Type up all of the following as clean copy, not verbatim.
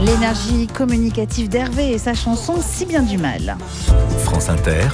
L'énergie communicative d'Hervé et sa chanson « Si bien du mal ». France Inter,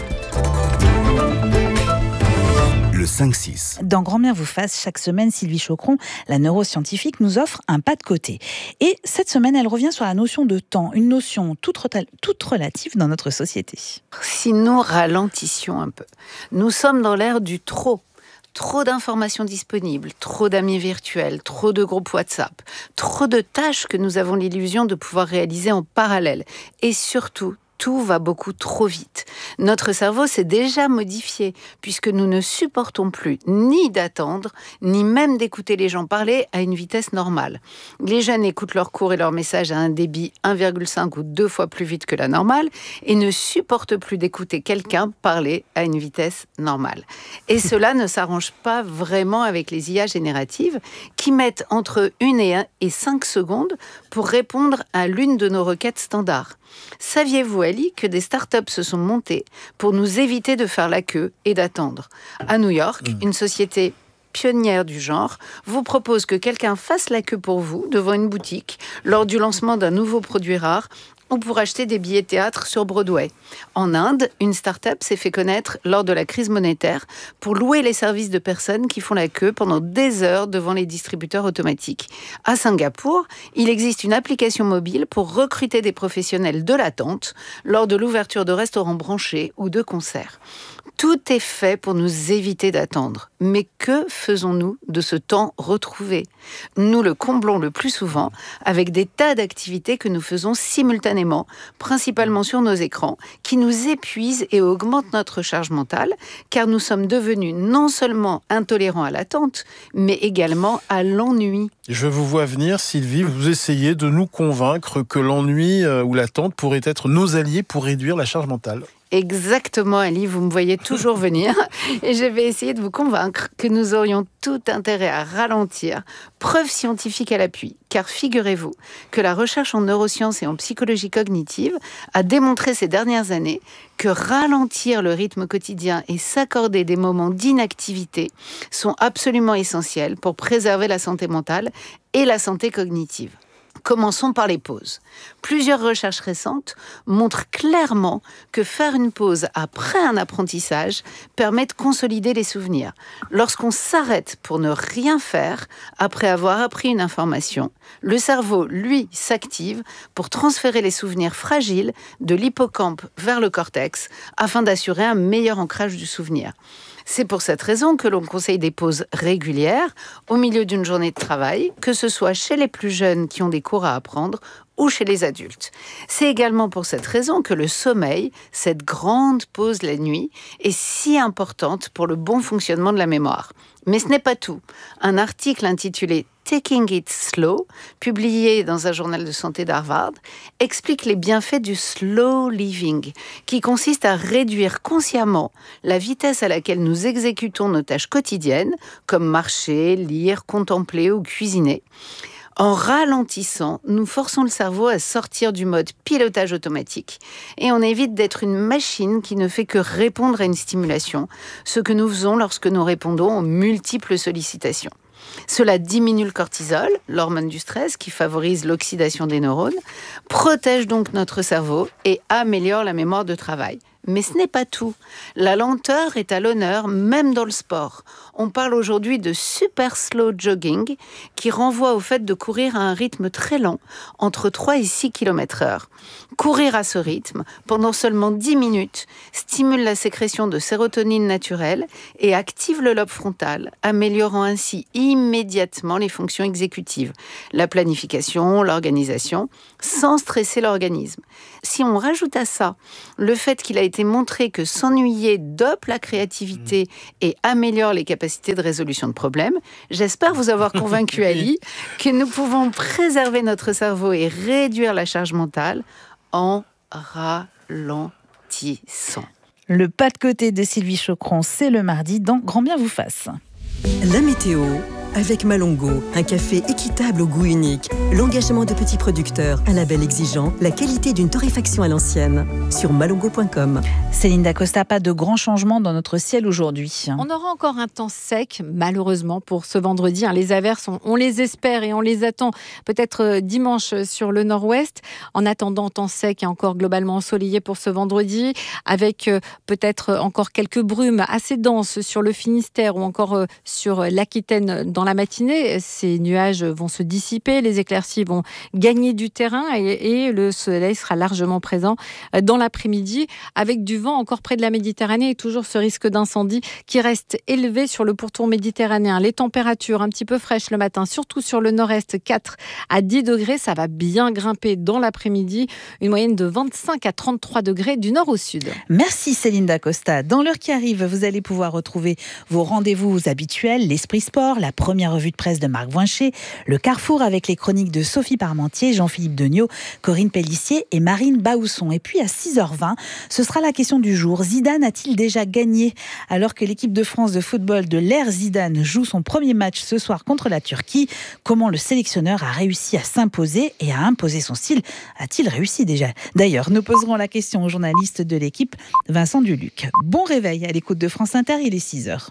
le 5-6. Dans Grand bien vous fasse, chaque semaine, Sylvie Choqueron, la neuroscientifique, nous offre un pas de côté. Et cette semaine, elle revient sur la notion de temps, une notion toute relative dans notre société. Si nous ralentissions un peu, nous sommes dans l'ère du trop. Trop d'informations disponibles, trop d'amis virtuels, trop de groupes WhatsApp, trop de tâches que nous avons l'illusion de pouvoir réaliser en parallèle. Et surtout, tout va beaucoup trop vite. Notre cerveau s'est déjà modifié puisque nous ne supportons plus ni d'attendre, ni même d'écouter les gens parler à une vitesse normale. Les jeunes écoutent leurs cours et leurs messages à un débit 1,5 ou 2 fois plus vite que la normale et ne supportent plus d'écouter quelqu'un parler à une vitesse normale. Et cela ne s'arrange pas vraiment avec les IA génératives qui mettent entre 1 et 5 secondes pour répondre à l'une de nos requêtes standards. Saviez-vous, Ali, que des startups se sont montées pour nous éviter de faire la queue et d'attendre ? À New York, une société pionnière du genre vous propose que quelqu'un fasse la queue pour vous devant une boutique lors du lancement d'un nouveau produit rare ou pour acheter des billets de théâtre sur Broadway. En Inde, une start-up s'est fait connaître lors de la crise monétaire pour louer les services de personnes qui font la queue pendant des heures devant les distributeurs automatiques. À Singapour, il existe une application mobile pour recruter des professionnels de l'attente lors de l'ouverture de restaurants branchés ou de concerts. Tout est fait pour nous éviter d'attendre. Mais que faisons-nous de ce temps retrouvé ? Nous le comblons le plus souvent avec des tas d'activités que nous faisons simultanément, principalement sur nos écrans, qui nous épuisent et augmentent notre charge mentale, car nous sommes devenus non seulement intolérants à l'attente, mais également à l'ennui. Je vous vois venir, Sylvie, vous essayez de nous convaincre que l'ennui ou l'attente pourraient être nos alliés pour réduire la charge mentale. Exactement, Ali, vous me voyez toujours venir et je vais essayer de vous convaincre que nous aurions tout intérêt à ralentir, preuve scientifique à l'appui, car figurez-vous que la recherche en neurosciences et en psychologie cognitive a démontré ces dernières années que ralentir le rythme quotidien et s'accorder des moments d'inactivité sont absolument essentiels pour préserver la santé mentale et la santé cognitive. Commençons par les pauses. Plusieurs recherches récentes montrent clairement que faire une pause après un apprentissage permet de consolider les souvenirs. Lorsqu'on s'arrête pour ne rien faire après avoir appris une information, le cerveau, lui, s'active pour transférer les souvenirs fragiles de l'hippocampe vers le cortex afin d'assurer un meilleur ancrage du souvenir. C'est pour cette raison que l'on conseille des pauses régulières au milieu d'une journée de travail, que ce soit chez les plus jeunes qui ont des cours à apprendre ou chez les adultes. C'est également pour cette raison que le sommeil, cette grande pause la nuit, est si importante pour le bon fonctionnement de la mémoire. Mais ce n'est pas tout. Un article intitulé Taking It Slow, publié dans un journal de santé d'Harvard, explique les bienfaits du slow living, qui consiste à réduire consciemment la vitesse à laquelle nous exécutons nos tâches quotidiennes, comme marcher, lire, contempler ou cuisiner. En ralentissant, nous forçons le cerveau à sortir du mode pilotage automatique et on évite d'être une machine qui ne fait que répondre à une stimulation, ce que nous faisons lorsque nous répondons aux multiples sollicitations. Cela diminue le cortisol, l'hormone du stress qui favorise l'oxydation des neurones, protège donc notre cerveau et améliore la mémoire de travail. Mais ce n'est pas tout. La lenteur est à l'honneur, même dans le sport. On parle aujourd'hui de super slow jogging, qui renvoie au fait de courir à un rythme très lent, entre 3 et 6 km/h. Courir à ce rythme, pendant seulement 10 minutes, stimule la sécrétion de sérotonine naturelle et active le lobe frontal, améliorant ainsi immédiatement les fonctions exécutives, la planification, l'organisation, sans stresser l'organisme. Si on rajoute à ça le fait qu'il a été montré que s'ennuyer dope la créativité et améliore les capacités de résolution de problèmes, j'espère vous avoir convaincu, Ali, que nous pouvons préserver notre cerveau et réduire la charge mentale en ralentissant. Le pas de côté de Sylvie Choqueron, c'est le mardi dans Grand bien vous fasse. La météo avec Malongo, un café équitable au goût unique. L'engagement de petits producteurs, un label exigeant, la qualité d'une torréfaction à l'ancienne. Sur malongo.com. Céline Dacosta, pas de grands changements dans notre ciel aujourd'hui. On aura encore un temps sec, malheureusement, pour ce vendredi. Les averses, on les espère et on les attend peut-être dimanche sur le nord-ouest. En attendant, temps sec et encore globalement ensoleillé pour ce vendredi, avec peut-être encore quelques brumes assez denses sur le Finistère ou encore sur l'Aquitaine dans la matinée. Ces nuages vont se dissiper, les éclaircies vont gagner du terrain et le soleil sera largement présent dans l'après-midi, avec du vent encore près de la Méditerranée et toujours ce risque d'incendie qui reste élevé sur le pourtour méditerranéen. Les températures un petit peu fraîches le matin, surtout sur le nord-est, 4 à 10 degrés. Ça va bien grimper dans l'après-midi. Une moyenne de 25 à 33 degrés du nord au sud. Merci Céline Dacosta. Dans l'heure qui arrive, vous allez pouvoir retrouver vos rendez-vous habituels, l'Esprit Sport, la première revue de presse de Marc Voincher, le Carrefour avec les chroniques de Sophie Parmentier, Jean-Philippe Degnaud, Corinne Pellissier et Marine Baousson. Et puis à 6h20, ce sera la question du jour. Zidane a-t-il déjà gagné? Alors que l'équipe de France de football de l'ère Zidane joue son premier match ce soir contre la Turquie, comment le sélectionneur a réussi à s'imposer et à imposer son style? A-t-il réussi déjà? D'ailleurs, nous poserons la question au journaliste de l'équipe, Vincent Duluc. Bon réveil à l'écoute de France Inter, il est 6h.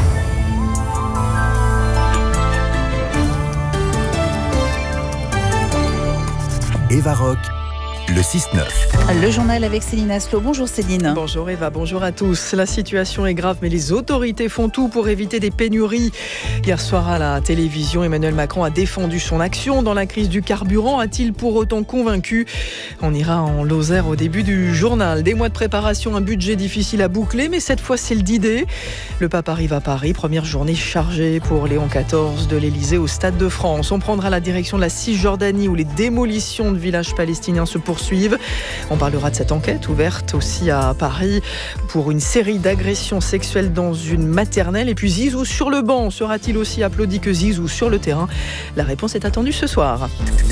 Eva Rock, le 6-9. Le journal avec Céline Aslo. Bonjour Céline. Bonjour Eva, bonjour à tous. La situation est grave, mais les autorités font tout pour éviter des pénuries. Hier soir à la télévision, Emmanuel Macron a défendu son action dans la crise du carburant. A-t-il pour autant convaincu? On ira en Lozère au début du journal. Des mois de préparation, un budget difficile à boucler, mais cette fois c'est le D-Day. Le pape arrive à Paris, première journée chargée pour Léon XIV de l'Elysée au Stade de France. On prendra la direction de la Cisjordanie où les démolitions de villages palestiniens se poursuivent. On parlera de cette enquête ouverte aussi à Paris pour une série d'agressions sexuelles dans une maternelle. Et puis Zizou sur le banc, sera-t-il aussi applaudi que Zizou sur le terrain? La réponse est attendue ce soir.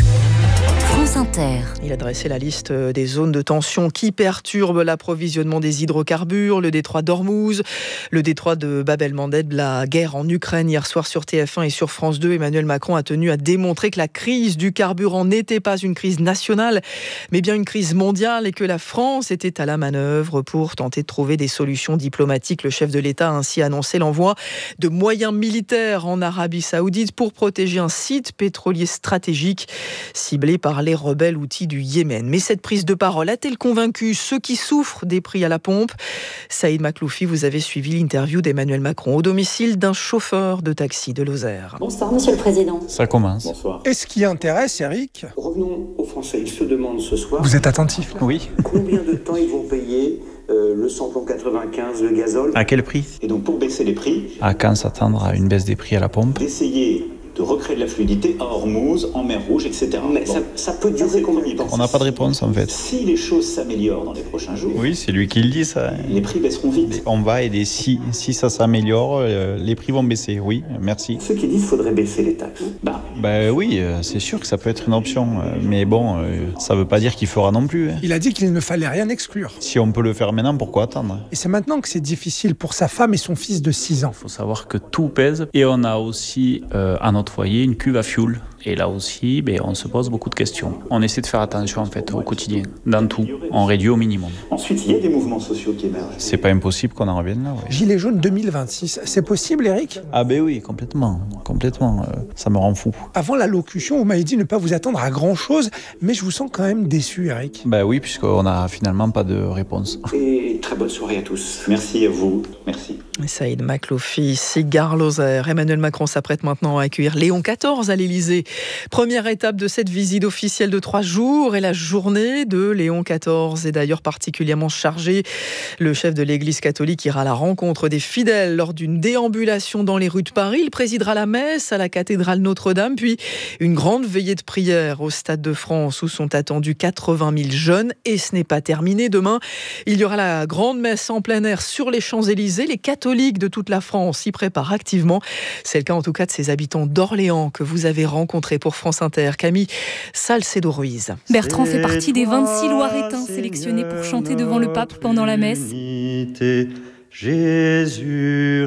France Inter. Il a dressé la liste des zones de tension qui perturbent l'approvisionnement des hydrocarbures, le détroit d'Ormuz, le détroit de Bab el-Mandeb, la guerre en Ukraine. Hier soir sur TF1 et sur France 2, Emmanuel Macron a tenu à démontrer que la crise du carburant n'était pas une crise nationale, mais bien une crise mondiale et que la France était à la manœuvre pour tenter de trouver des solutions diplomatiques. Le chef de l'État a ainsi annoncé l'envoi de moyens militaires en Arabie Saoudite pour protéger un site pétrolier stratégique ciblé par les rebelles outils du Yémen. Mais cette prise de parole a-t-elle convaincu ceux qui souffrent des prix à la pompe? Saïd Makloufi, vous avez suivi l'interview d'Emmanuel Macron au domicile d'un chauffeur de taxi de Lozère. Bonsoir, Monsieur le Président. Ça commence. Bonsoir. Et ce qui intéresse, Eric? Revenons aux Français. Ils se demandent ce soir... Vous êtes attentif, là? Oui. Combien de temps ils vont payer le samplon 95, le gazole? À quel prix? Et donc pour baisser les prix... À quand s'attendre à une baisse des prix à la pompe? D'essayer de recréer de la fluidité à Hormuz, en mer Rouge, etc. Mais bon, ça peut durer combien de temps? On n'a pas de réponse en fait. Si les choses s'améliorent dans les prochains jours... Oui, c'est lui qui le dit ça. Les prix baisseront vite. On va aider. Si ça s'améliore, les prix vont baisser. Oui, merci. Ceux qui disent qu'il faudrait baisser les taxes. Oui, c'est sûr que ça peut être une option. Mais bon, ça ne veut pas dire qu'il fera non plus. Il a dit qu'il ne fallait rien exclure. Si on peut le faire maintenant, pourquoi attendre? Et c'est maintenant que c'est difficile pour sa femme et son fils de 6 ans. Il faut savoir que tout pèse. Et on a aussi à notre foyer une cuve à fioul. Et là aussi, on se pose beaucoup de questions. On essaie de faire attention en fait au quotidien, dans tout. On réduit au minimum. Ensuite, il y a des mouvements sociaux qui émergent. C'est pas impossible qu'on en revienne là. Ouais. Gilets jaunes 2026, c'est possible, Eric? Ah oui, complètement. Ça me rend fou. Avant l'allocution, vous m'avez dit ne pas vous attendre à grand-chose, mais je vous sens quand même déçu, Eric. Oui, puisqu'on n'a finalement pas de réponse. Et très bonne soirée à tous. Merci à vous. Merci. Saïd Makloufi, Cigare Lozère. Emmanuel Macron s'apprête maintenant à accueillir Léon XIV à l'Elysée. Première étape de cette visite officielle de 3 jours et la journée de Léon XIV est d'ailleurs particulièrement chargée. Le chef de l'Église catholique ira à la rencontre des fidèles lors d'une déambulation dans les rues de Paris. Il présidera la messe à la cathédrale Notre-Dame, puis une grande veillée de prière au Stade de France où sont attendus 80 000 jeunes. Et ce n'est pas terminé. Demain, il y aura la grande messe en plein air sur les Champs-Élysées. Les catholiques de toute la France s'y préparent activement. C'est le cas en tout cas de ces habitants d'Orléans que vous avez rencontrés pour France Inter. Camille Salcedo-Ruiz. Bertrand fait partie des 26 Loiretains sélectionnés pour chanter devant le pape pendant la messe. Jésus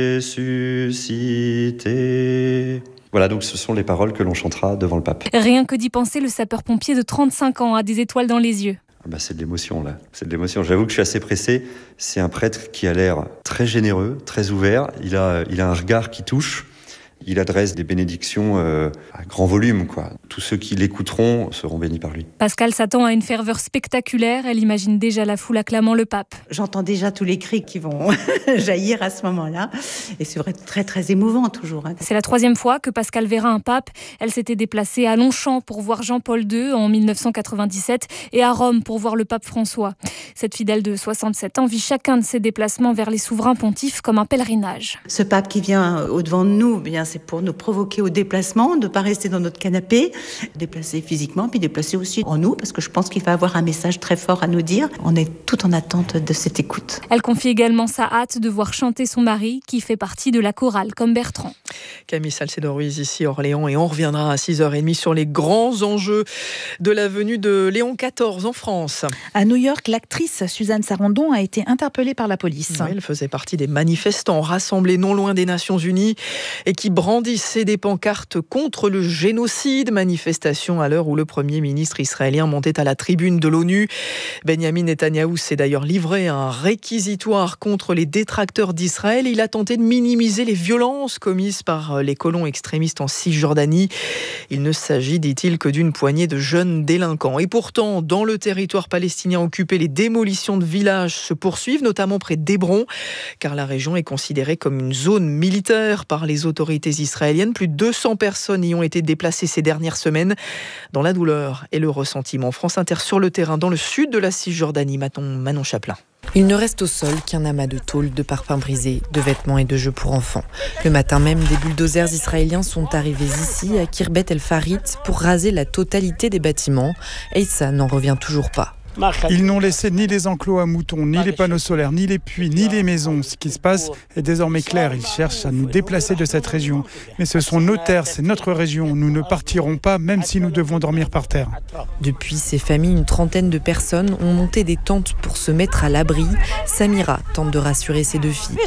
ressuscité. Voilà, donc ce sont les paroles que l'on chantera devant le pape. Rien que d'y penser, le sapeur-pompier de 35 ans a des étoiles dans les yeux. C'est de l'émotion, là. C'est de l'émotion. J'avoue que je suis assez pressé. C'est un prêtre qui a l'air très généreux, très ouvert. Il a un regard qui touche. Il adresse des bénédictions à grand volume, quoi. Tous ceux qui l'écouteront seront bénis par lui. Pascal s'attend à une ferveur spectaculaire. Elle imagine déjà la foule acclamant le pape. J'entends déjà tous les cris qui vont jaillir à ce moment-là. Et c'est vrai, très très émouvant toujours. C'est la 3e fois que Pascal verra un pape. Elle s'était déplacée à Longchamp pour voir Jean-Paul II en 1997 et à Rome pour voir le pape François. Cette fidèle de 67 ans vit chacun de ses déplacements vers les souverains pontifes comme un pèlerinage. Ce pape qui vient au-devant de nous, c'est pour nous provoquer au déplacement, de ne pas rester dans notre canapé, déplacer physiquement, puis déplacer aussi en nous, parce que je pense qu'il va avoir un message très fort à nous dire. On est tout en attente de cette écoute. Elle confie également sa hâte de voir chanter son mari, qui fait partie de la chorale comme Bertrand. Camille Salcedo-Ruiz ici à Orléans, et on reviendra à 6h30 sur les grands enjeux de la venue de Léon XIV en France. À New York, l'actrice Suzanne Sarandon a été interpellée par la police. Oui, elle faisait partie des manifestants rassemblés non loin des Nations Unies et qui brandissait des pancartes contre le génocide. Manifestation à l'heure où le Premier ministre israélien montait à la tribune de l'ONU. Benjamin Netanyahou s'est d'ailleurs livré à un réquisitoire contre les détracteurs d'Israël. Il a tenté de minimiser les violences commises par les colons extrémistes en Cisjordanie. Il ne s'agit, dit-il, que d'une poignée de jeunes délinquants. Et pourtant, dans le territoire palestinien occupé, les démolitions de villages se poursuivent, notamment près d'Hébron, car la région est considérée comme une zone militaire par les autorités israéliennes. Plus de 200 personnes y ont été déplacées ces dernières semaines. Dans la douleur et le ressentiment, France Inter sur le terrain dans le sud de la Cisjordanie. Manon Chaplin. Il ne reste au sol qu'un amas de tôle, de parpaings brisés, de vêtements et de jeux pour enfants. Le matin même, des bulldozers israéliens sont arrivés ici, à Kirbet El Farit, pour raser la totalité des bâtiments. Et ça n'en revient toujours pas. Ils n'ont laissé ni les enclos à moutons, ni les panneaux solaires, ni les puits, ni les maisons. Ce qui se passe est désormais clair. Ils cherchent à nous déplacer de cette région. Mais ce sont nos terres, c'est notre région. Nous ne partirons pas, même si nous devons dormir par terre. Depuis ces familles, une trentaine de personnes ont monté des tentes pour se mettre à l'abri. Samira tente de rassurer ses 2 filles.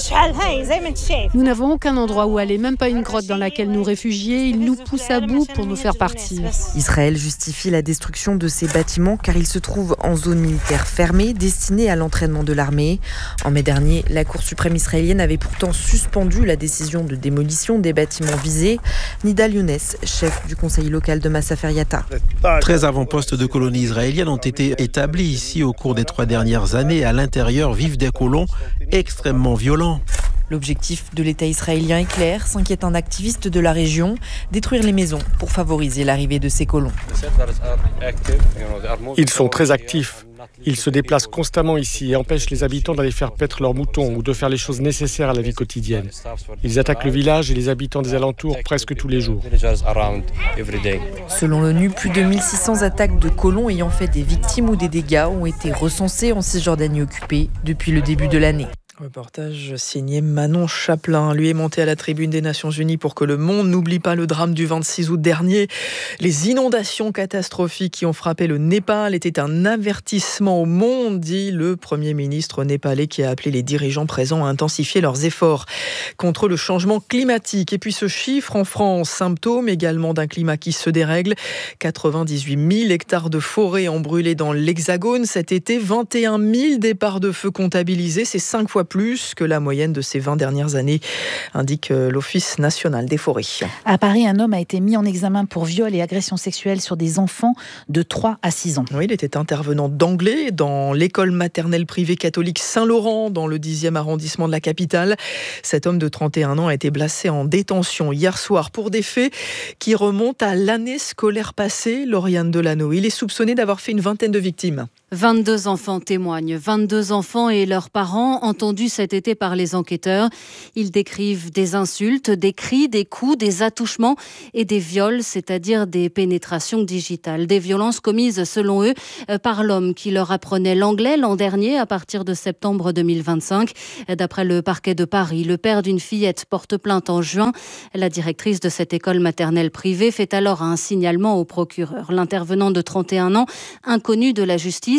Nous n'avons aucun endroit où aller, même pas une grotte dans laquelle nous réfugier. Ils nous poussent à bout pour nous faire partir. Israël justifie la destruction de ces bâtiments car ils se trouvent en zone militaire fermée destinée à l'entraînement de l'armée. En mai dernier, la Cour suprême israélienne avait pourtant suspendu la décision de démolition des bâtiments visés. Nidal Younes, chef du conseil local de Massaferiata. 13 avant-postes de colonies israéliennes ont été établis ici au cours des 3 dernières années. À l'intérieur vivent des colons extrêmement violents. L'objectif de l'État israélien est clair, s'inquiète un activiste de la région, détruire les maisons pour favoriser l'arrivée de ces colons. Ils sont très actifs. Ils se déplacent constamment ici et empêchent les habitants d'aller faire paître leurs moutons ou de faire les choses nécessaires à la vie quotidienne. Ils attaquent le village et les habitants des alentours presque tous les jours. Selon l'ONU, plus de 1600 attaques de colons ayant fait des victimes ou des dégâts ont été recensées en Cisjordanie occupée depuis le début de l'année. Reportage signé Manon Chaplin. Lui est monté à la tribune des Nations Unies pour que le monde n'oublie pas le drame du 26 août dernier. Les inondations catastrophiques qui ont frappé le Népal étaient un avertissement au monde, dit le Premier ministre népalais qui a appelé les dirigeants présents à intensifier leurs efforts contre le changement climatique. Et puis ce chiffre en France, symptôme également d'un climat qui se dérègle. 98 000 hectares de forêt ont brûlé dans l'Hexagone cet été. 21 000 départs de feu comptabilisés. C'est 5 fois plus que la moyenne de ces 20 dernières années, indique l'Office national des forêts. À Paris, un homme a été mis en examen pour viol et agression sexuelle sur des enfants de 3 à 6 ans. Oui, il était intervenant d'anglais dans l'école maternelle privée catholique Saint-Laurent, dans le 10e arrondissement de la capitale. Cet homme de 31 ans a été placé en détention hier soir pour des faits qui remontent à l'année scolaire passée. Lauriane Delano, il est soupçonné d'avoir fait une vingtaine de victimes. 22 enfants témoignent, 22 enfants et leurs parents entendus cet été par les enquêteurs. Ils décrivent des insultes, des cris, des coups, des attouchements et des viols, c'est-à-dire des pénétrations digitales. Des violences commises, selon eux, par l'homme qui leur apprenait l'anglais l'an dernier à partir de septembre 2025. D'après le parquet de Paris, le père d'une fillette porte plainte en juin. La directrice de cette école maternelle privée fait alors un signalement au procureur. L'intervenant de 31 ans, inconnu de la justice,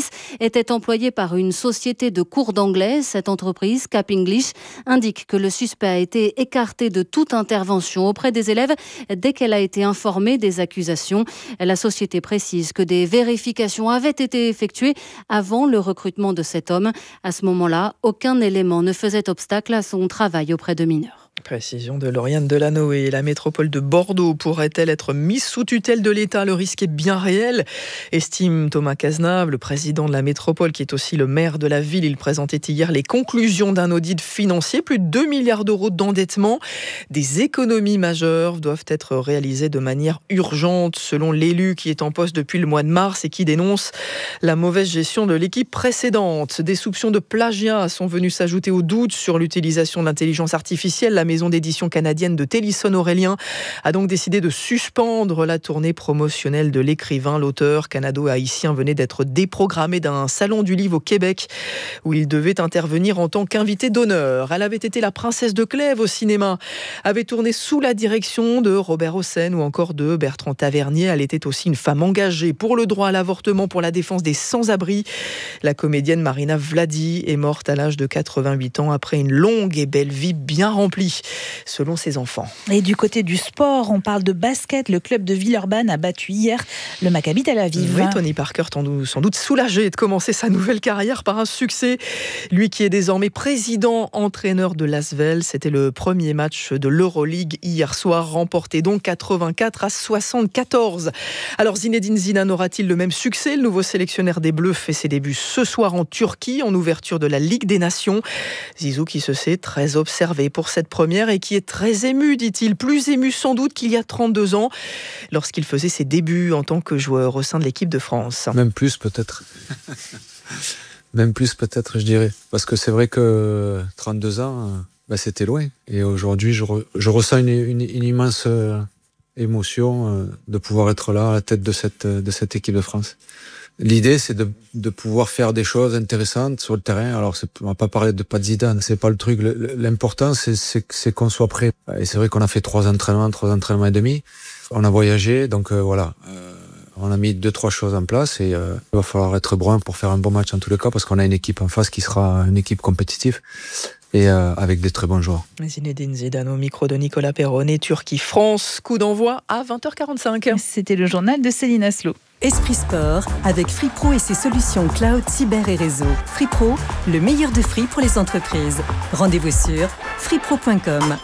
fils était employé par une société de cours d'anglais. Cette entreprise, Cap English, indique que le suspect a été écarté de toute intervention auprès des élèves dès qu'elle a été informée des accusations. La société précise que des vérifications avaient été effectuées avant le recrutement de cet homme. À ce moment-là, aucun élément ne faisait obstacle à son travail auprès de mineurs. Précision de Lauriane Delanoë. La métropole de Bordeaux pourrait-elle être mise sous tutelle de l'État ? Le risque est bien réel, estime Thomas Cazenave, le président de la métropole, qui est aussi le maire de la ville. Il présentait hier les conclusions d'un audit financier. Plus de 2 milliards d'euros d'endettement. Des économies majeures doivent être réalisées de manière urgente, selon l'élu qui est en poste depuis le mois de mars et qui dénonce la mauvaise gestion de l'équipe précédente. Des soupçons de plagiat sont venus s'ajouter aux doutes sur l'utilisation de l'intelligence artificielle. La maison d'édition canadienne de Télisson Aurélien a donc décidé de suspendre la tournée promotionnelle de l'écrivain. L'auteur canado-haïtien venait d'être déprogrammé d'un salon du livre au Québec où il devait intervenir en tant qu'invité d'honneur. Elle avait été la princesse de Clèves au cinéma, avait tourné sous la direction de Robert Hossein ou encore de Bertrand Tavernier. Elle était aussi une femme engagée pour le droit à l'avortement, pour la défense des sans-abri. La comédienne Marina Vladi est morte à l'âge de 88 ans après une longue et belle vie bien remplie, selon ses enfants. Et du côté du sport, on parle de basket. Le club de Villeurbanne a battu hier le Maccabi Tel Aviv. Oui, Tony Parker, sans doute soulagé de commencer sa nouvelle carrière par un succès. Lui qui est désormais président-entraîneur de l'Asvel. C'était le premier match de l'Euroleague hier soir, remporté donc 84-74. Alors Zinedine Zidane aura-t-il le même succès ? Le nouveau sélectionneur des Bleus fait ses débuts ce soir en Turquie, en ouverture de la Ligue des Nations. Zizou qui se sait très observé pour cette première et qui est très ému, dit-il, plus ému sans doute qu'il y a 32 ans lorsqu'il faisait ses débuts en tant que joueur au sein de l'équipe de France. Même plus peut-être. Même plus peut-être, je dirais. Parce que c'est vrai que 32 ans, c'était loin. Et aujourd'hui, je ressens une immense émotion de pouvoir être là à la tête de cette équipe de France. L'idée, c'est de pouvoir faire des choses intéressantes sur le terrain. Alors, on va pas parler de pas de Zidane, c'est pas le truc. L'important, c'est qu'on soit prêt. Et c'est vrai qu'on a fait 3 entraînements et demi. On a voyagé, donc voilà. On a mis 2-3 choses en place et il va falloir être brun pour faire un bon match en tous les cas, parce qu'on a une équipe en face qui sera une équipe compétitive et avec des très bons joueurs. Zinedine Zidane au micro de Nicolas Perronnet. Turquie-France, coup d'envoi à 20h45. C'était le journal de Céline Aslo. Esprit Sport avec Free Pro et ses solutions cloud, cyber et réseau. Free Pro, le meilleur de Free pour les entreprises. Rendez-vous sur freepro.com.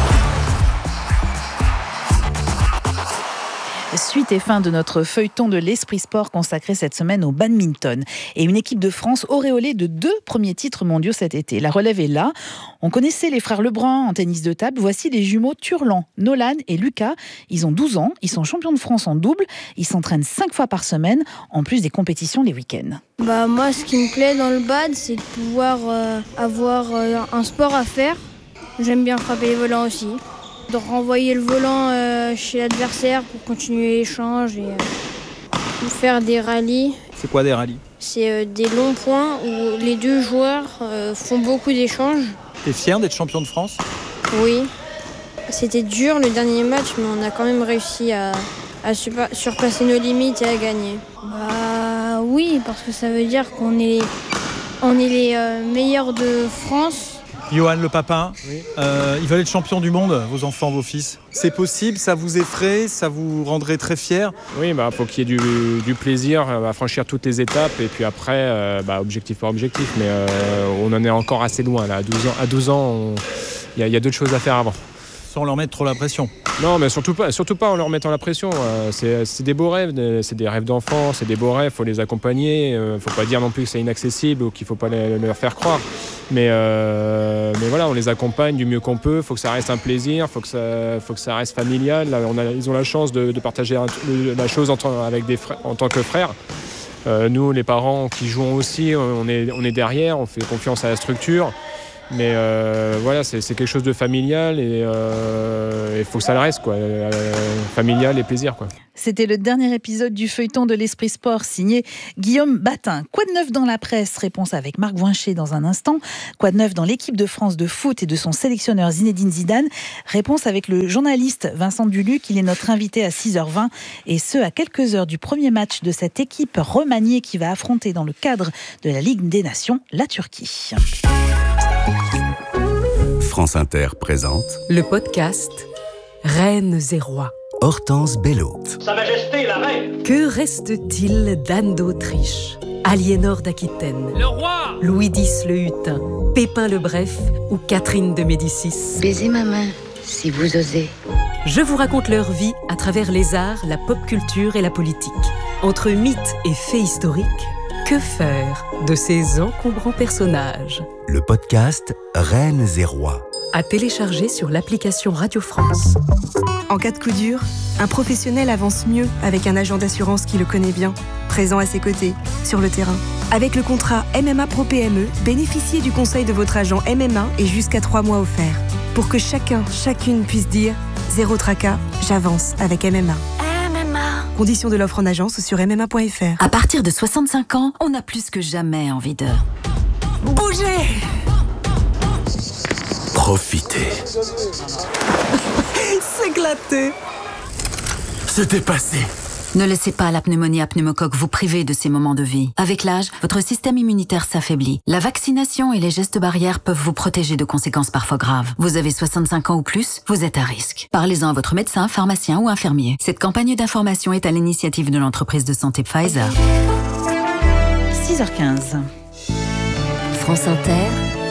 Suite et fin de notre feuilleton de l'Esprit Sport consacré cette semaine au badminton. Et une équipe de France auréolée de 2 premiers titres mondiaux cet été. La relève est là. On connaissait les frères Lebrun en tennis de table. Voici les jumeaux Turlan, Nolan et Lucas. Ils ont 12 ans. Ils sont champions de France en double. Ils s'entraînent 5 fois par semaine, en plus des compétitions les week-ends. Moi, ce qui me plaît dans le bad, c'est de pouvoir avoir un sport à faire. J'aime bien frapper les volants aussi. De renvoyer le volant chez l'adversaire pour continuer l'échange et faire des rallyes. C'est quoi des rallyes ? C'est des longs points où les 2 joueurs font beaucoup d'échanges. T'es fier d'être champion de France ? Oui. C'était dur le dernier match, mais on a quand même réussi à surpasser nos limites et à gagner. Oui, parce que ça veut dire qu'on est les meilleurs de France. Johan Le Papin, oui. Ils veulent être champions du monde, vos enfants, vos fils. C'est possible, ça vous effraie, ça vous rendrait très fier ? Oui, faut qu'il y ait du plaisir à franchir toutes les étapes et puis après, objectif par objectif. Mais on en est encore assez loin là. À 12 ans, il y a d'autres choses à faire avant. Sans leur mettre trop la pression. Non, mais surtout pas en leur mettant la pression. C'est des beaux rêves, c'est des rêves d'enfants, c'est des beaux rêves, il faut les accompagner. Faut pas dire non plus que c'est inaccessible ou qu'il faut pas leur faire croire. Mais voilà, on les accompagne du mieux qu'on peut. Il faut que ça reste un plaisir, faut que ça reste familial. Là, ils ont la chance de partager la chose en tant que frères. Nous, les parents qui jouons aussi, on est derrière, on fait confiance à la structure. Mais voilà, c'est quelque chose de familial et il faut que ça le reste, quoi. Familial et plaisir, quoi. C'était le dernier épisode du feuilleton de l'Esprit Sport signé Guillaume Batin. Quoi de neuf dans la presse ? Réponse avec Marc Voinchet dans un instant. Quoi de neuf dans l'équipe de France de foot et de son sélectionneur Zinedine Zidane ? Réponse avec le journaliste Vincent Duluc. Il est notre invité à 6h20 et ce à quelques heures du premier match de cette équipe remaniée qui va affronter dans le cadre de la Ligue des Nations la Turquie. France Inter présente le podcast Reines et Rois. Hortense Bello. Sa Majesté la Reine. Que reste-t-il d'Anne d'Autriche, Aliénor d'Aquitaine, Le roi. Louis X le Hutin, Pépin le Bref ou Catherine de Médicis ? Baisez ma main, si vous osez. Je vous raconte leur vie à travers les arts, la pop culture et la politique. Entre mythes et faits historiques, que faire de ces encombrants personnages ? Le podcast Reines et Rois. À télécharger sur l'application Radio France. En cas de coup dur, un professionnel avance mieux avec un agent d'assurance qui le connaît bien, présent à ses côtés, sur le terrain. Avec le contrat MMA Pro PME, bénéficiez du conseil de votre agent MMA et jusqu'à 3 mois offerts. Pour que chacune puisse dire « Zéro tracas, j'avance avec MMA ». Conditions de l'offre en agence ou sur MMA.fr. À partir de 65 ans, on a plus que jamais envie de... bouger. Profitez. S'éclater. Se dépasser. Ne laissez pas la pneumonie à pneumocoque vous priver de ces moments de vie. Avec l'âge, votre système immunitaire s'affaiblit. La vaccination et les gestes barrières peuvent vous protéger de conséquences parfois graves. Vous avez 65 ans ou plus, vous êtes à risque. Parlez-en à votre médecin, pharmacien ou infirmier. Cette campagne d'information est à l'initiative de l'entreprise de santé Pfizer. 6h15. France Inter,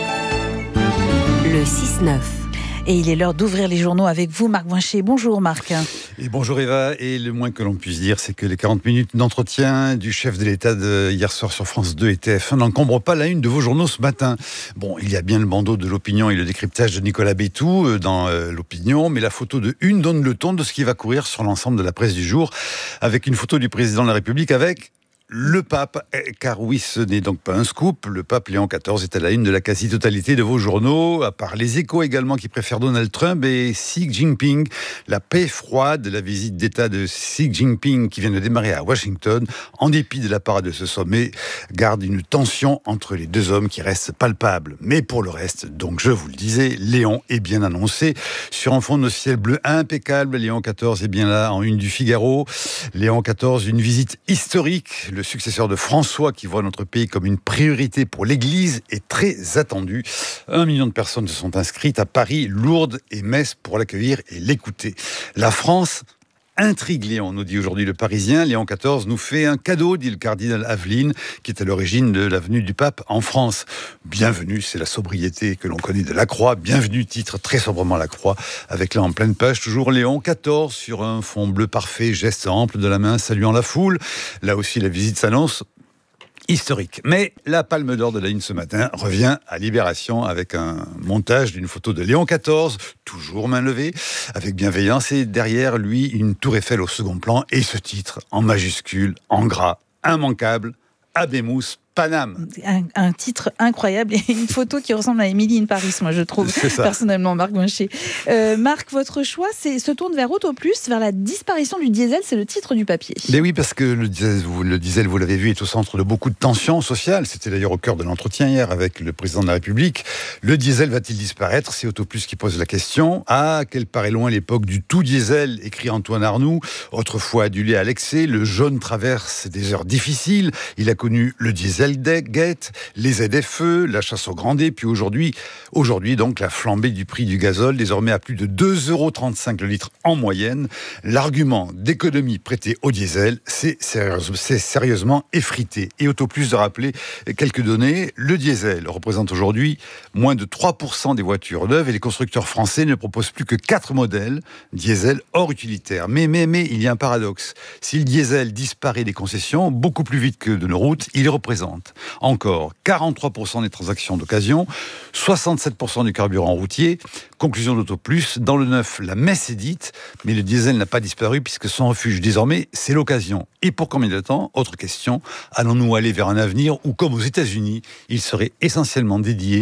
le 6-9. Et il est l'heure d'ouvrir les journaux avec vous, Marc Voinchet. Bonjour Marc. Et bonjour Eva, et le moins que l'on puisse dire, c'est que les 40 minutes d'entretien du chef de l'État hier soir sur France 2 et TF1 n'encombrent pas la une de vos journaux ce matin. Bon, il y a bien le bandeau de l'opinion et le décryptage de Nicolas Bétou dans l'opinion, mais la photo de une donne le ton de ce qui va courir sur l'ensemble de la presse du jour, avec une photo du président de la République avec... le pape, car oui, ce n'est donc pas un scoop, le pape Léon XIV est à la une de la quasi-totalité de vos journaux, à part les Échos également qui préfèrent Donald Trump et Xi Jinping. La paix froide, la visite d'État de Xi Jinping qui vient de démarrer à Washington, en dépit de la parade de ce sommet, garde une tension entre les deux hommes qui reste palpable. Mais pour le reste, donc je vous le disais, Léon est bien annoncé. Sur un fond de ciel bleu impeccable, Léon XIV est bien là en une du Figaro. Léon XIV, une visite historique. Le successeur de François, qui voit notre pays comme une priorité pour l'Église, est très attendu. 1 million de personnes se sont inscrites à Paris, Lourdes et Metz pour l'accueillir et l'écouter. La France intrigue Léon, nous dit aujourd'hui le Parisien. Léon XIV nous fait un cadeau, dit le cardinal Aveline, qui est à l'origine de la venue du pape en France. Bienvenue, c'est la sobriété que l'on connaît de la Croix. Bienvenue, titre très sobrement la Croix, avec là en pleine page, toujours Léon XIV sur un fond bleu parfait, geste ample de la main, saluant la foule. Là aussi, la visite s'annonce historique. Mais la palme d'or de la une ce matin revient à Libération avec un montage d'une photo de Léon XIV, toujours main levée, avec bienveillance, et derrière lui, une tour Eiffel au second plan, et ce titre, en majuscule, en gras, immanquable, Habemus Paname. Un titre incroyable et une photo qui ressemble à Emily in Paris, moi je trouve, personnellement, Marc Voinchet. Marc, votre choix se tourne vers Auto Plus, vers la disparition du diesel, c'est le titre du papier. Mais oui, parce que le diesel, vous l'avez vu, est au centre de beaucoup de tensions sociales. C'était d'ailleurs au cœur de l'entretien hier avec le président de la République. Le diesel va-t-il disparaître ? C'est Auto Plus qui pose la question. Ah, qu'elle paraît loin l'époque du tout diesel, écrit Antoine Arnoux, autrefois adulé à l'excès. Le jaune traverse des heures difficiles. Il a connu le diesel Gate, les ZFE, la chasse au Grandet, puis aujourd'hui donc la flambée du prix du gazole, désormais à plus de 2,35 € le litre en moyenne. L'argument d'économie prêté au diesel, c'est sérieusement effrité. Et Auto Plus de rappeler quelques données, le diesel représente aujourd'hui moins de 3% des voitures neuves et les constructeurs français ne proposent plus que 4 modèles diesel hors utilitaire. Mais il y a un paradoxe. Si le diesel disparaît des concessions beaucoup plus vite que de nos routes, il représente encore 43% des transactions d'occasion, 67% du carburant routier. Conclusion d'Auto Plus, dans le neuf, la messe est dite, mais le diesel n'a pas disparu puisque son refuge désormais, c'est l'occasion. Et pour combien de temps ? Autre question, allons-nous aller vers un avenir où, comme aux États-Unis, il serait essentiellement dédié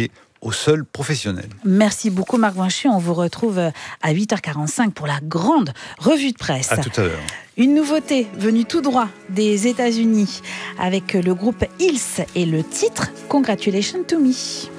au sol professionnel. Merci beaucoup Marc Vincher. On vous retrouve à 8h45 pour la grande revue de presse. À tout à l'heure. Une nouveauté venue tout droit des États-Unis avec le groupe Hills et le titre Congratulations to Me.